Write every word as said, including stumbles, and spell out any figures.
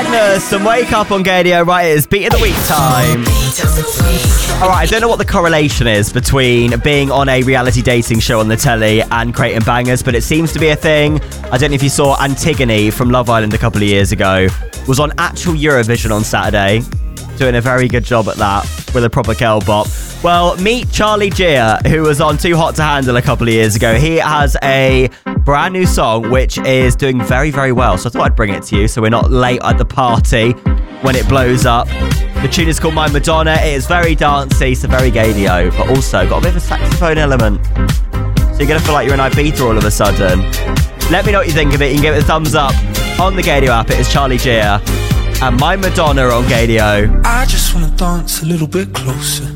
Agnes and Wake Up on Gadio. Right, it is Beat of the Week time. Alright, I don't know what the correlation is between being on a reality dating show on the telly and creating bangers, but it seems to be a thing. I don't know if you saw Antigone from Love Island a couple of years ago. Was on actual Eurovision on Saturday. Doing a very good job at that with a proper Kel bop. Well, meet Charlie Gia, who was on Too Hot to Handle a couple of years ago. He has a brand new song which is doing very, very well. So I thought I'd bring it to you so we're not late at the party when it blows up. The tune is called My Madonna. It is very dancey, so very Gadio, but also got a bit of a saxophone element. So you're going to feel like you're in Ibiza all of a sudden. Let me know what you think of it. You can give it a thumbs up on the Gadio app. It is Charlie Gia and My Madonna on Gadio. I just want to dance a little bit closer.